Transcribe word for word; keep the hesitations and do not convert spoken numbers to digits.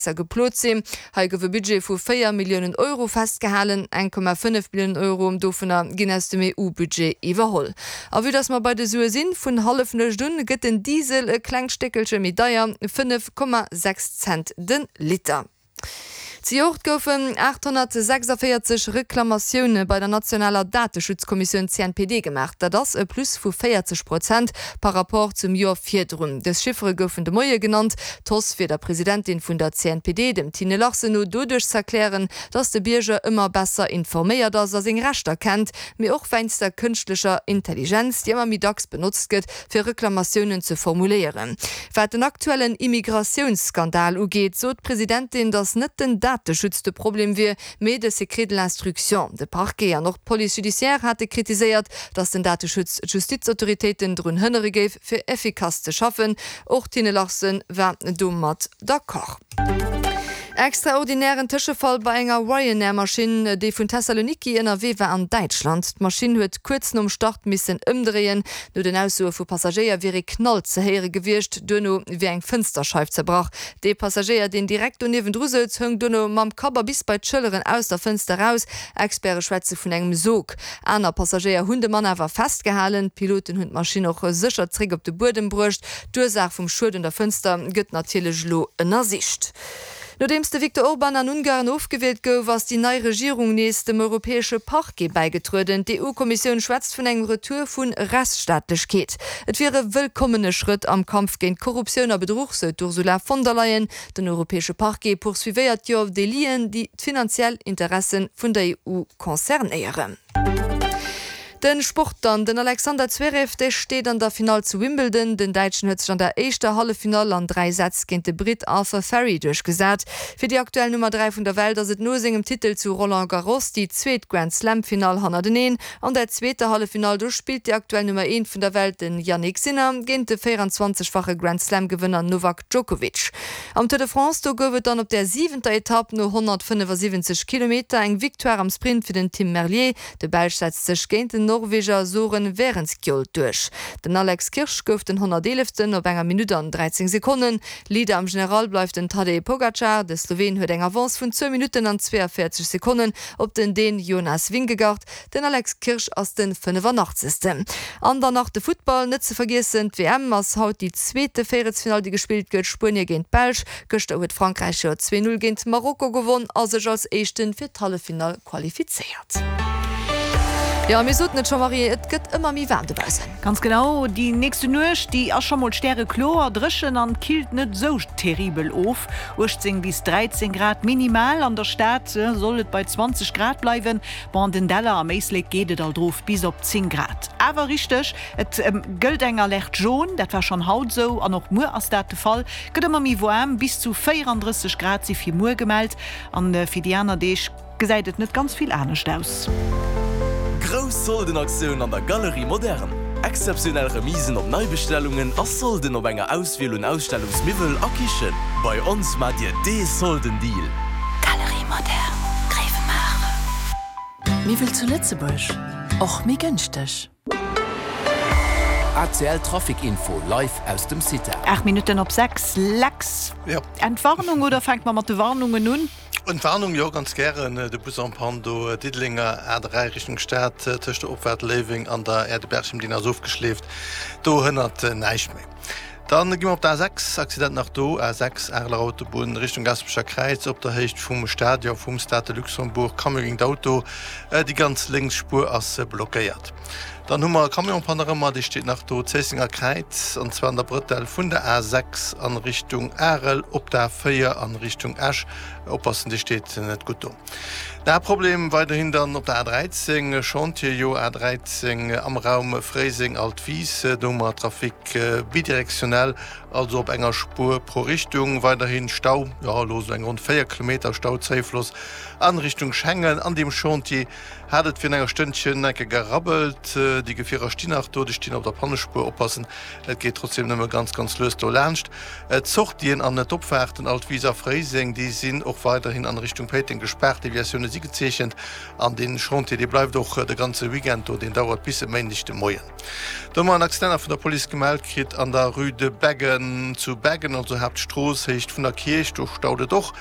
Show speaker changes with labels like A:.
A: geplot sinn, ha gowe Budget vu vier Millionen Euro festgehalen, ein Komma fünf Millionen Euro um dofener ginnners dem E U-Budget iwwerholl. A wie das ma bei de Sue sinn vun halfne Stunde gëtt den Diesel e klengsteckelsche Medaier fünf Komma sechs Cent den Liter. Ziocht goufen achthundertsechsundvierzig Reklamationune bei der Nationaler Datenschutzkommission C N P D gemacht, da das e plus vu vierzig Prozent par rapport zum Jahr vierrun. Des Schiffre goufen de Moie genannt, tos fir der Präsidentin vun der C N P D, dem Tine Larseno, dodurch zerklären, dass de Bierger immer besser informéiert, dass er seg Recht erkennt, mir och feinster künstlicher Intelligenz, die immer mi dax benutzt gëtt, fir Reklamationen zu formulieren. Wer den aktuellen Immigrationsskandal ugeht, so d Präsidentin das net den Datenschützte Problem wie me de Sekret l'Instruction. De Parquet an noch Police Judiciaire hatte kritisiert, dass den Datenschutz Justizautoritäten drun hënnere geif fir effikaz zu schaffen. Och Tine Larsen war dummert d'accord. Extraordinären Tischefall bei enger Ryanair-Maschine, die vun Thessaloniki N R W war an Deutschland. Die Maschine huet kurz um Start missen ëmdrehen, no den Aussuer vu Passagier wie knall ze here gewircht, duno wie eng Fensterscheif zerbrach. De Passagier den direkt und neben Drusels hung duno mam Kaber bis bei Schëlleren aus der Fenster raus, Experte Schwätze vun engem Sog. Aner Passagier Hundemann war festgehalen, Piloten hun Maschine noch sicher träg op de Boden brucht, Dursach vum Schulden der Fenster gëtt natürlich lo ënner Sicht. Nodemste Viktor Orban an Ungarn aufgewählt gouf, was die neue Regierung nächst dem europäische Parquet beigetruden. Die E U-Kommission schwätzt von engem Retour von Rechtsstaatlichkeit. Es wäre willkommene Schritt am Kampf gegen Korruption und Betrug, so Ursula von der Leyen. Den europäische Parquet poursuiviert ja auf Delien, die finanziell Interessen von der E U konzernieren. Den Sportern, den Alexander Zverev, der steht an der Final zu Wimbledon. Den Deutschen hat sich an der ersten Halbfinale an drei Sätze gegen den Brit Arthur Ferry durchgesetzt. Für die aktuelle Nummer drei von der Welt, das ist nur seinem Titel zu Roland Garros, die zweite Grand Slam Final hat er den. An der zweiten Halbfinale durchspielt die aktuelle Nummer eins von der Welt, den Yannick Sinner, gegen den vierundzwanzigfache Grand Slam Gewinner Novak Djokovic. Am Tour de France wird dann auf der siebten Etappe nur hundertfünfundsiebzig Kilometer ein Victoire am Sprint für den Tim Merlier. Der Ball setzt sich gegen den Norweger Soren Werenskjold durch. Den Alex Kirsch gouf den hundertelften op enger Minute an dreizehn Sekunden. Lieder am General bleif den Tadej Pogacar, de Slowen huet eng Avance vun zwei Minuten an zweiundvierzig Sekunden op den den Jonas Vingegaard, den Alex Kirsch aus den fünfundachtzigsten An der nach de Football net ze vergessen, W M ass haut die zweite Viertelfinale, die gespielt gëtt, Spanier géint Belsch, Göchte huet Frankreich zwei null géint Marokko gewonnen, as sech als echten fir Halbfinale qualifiziert. Ja, mir sollten schon Marie, es geht immer mehr warm dabei sein.
B: Ganz genau, die nächste Nacht, die auch schon mal Sterne Chlor drischen und killt nicht so terribel auf. achtzehn bis dreizehn Grad minimal an der Stadt äh, soll es bei zwanzig Grad bleiben. Bei den Deller am Eisleg geht es halt drauf bis auf zehn Grad. Aber richtig, es ähm, gilt enger Licht schon, das war schon haut so, und noch mehr als das der Fall. Geht immer mehr warm, bis zu vierunddreißig Grad sind für mehr gemeldet. Und äh, für die anderen, die gesagt, nicht ganz viel anders aus.
C: Gross Soldenaktion an der Galerie Modern. Exceptionell Remisen op Neubestellungen as Solden op enger Auswiel und Ausstellungsmivel akichen. Bei uns mat Dir de Soldendeal.
D: Galerie Modern. Greifemare. Wie will zu Lützeburg? Och mi günstig.
E: A C L Trafikinfo live aus dem City.
B: acht Minuten op sechs Lachs.
F: Ja.
B: Entwarnung oder fängt man mit den Warnungen nun?
F: Entwarnung ja ganz gerne de Bus am Pando Didlinger R drei Richtung Stadt Tischchte Opwärtleving an der Erdeberg im Diener so geschläft. Do hindert äh, neich mehr. Dann gi op der sechs Accident nach do A sechs Äler Autobahn Richtung Gaspischer Kreis op der Hecht vum Stadion vum Stade Luxemburg Kamering d'Auto äh, die ganz Linksspur as äh, blockiert. Dann hummer Kamionpanorama, die steht nach do Zesinger Kreiz und zwar an der Britel vun der A sechs an Richtung Erel op der Vier an Richtung Esch oppassen, die steht äh, net gut do. Der Problem weiterhin dann op der A dreizehn Chantier Jo A dreizehn am Raum Freising Altwies dummer Trafik äh, bidirektionell, also op enger Spur pro Richtung weiterhin Stau, ja los eng rund vier Kilometer Stauzeifluss an Richtung Schengen an dem Chantier hatt fir enger Stündchen necke gerabbelt, Auto die Gefährer stehen auch dort, die stehen auf der Pannespur oppassen. Et geht trotzdem nicht mehr ganz ganz los du lernst. Zucht die an der Topfahrten alt Visa Freising, die sind auch weiterhin an Richtung Peting gesperrt. Die Version sie gezeichnet an den Schronte, die bleibt doch äh, der ganze Weekend und den dauert bis männlichchte Moien. Da man ein Externer von der Polizei gemeldet kriegt an der Rue de Beggen zu Beggen, also habt Stroß hecht von der Kirche, durch staude doch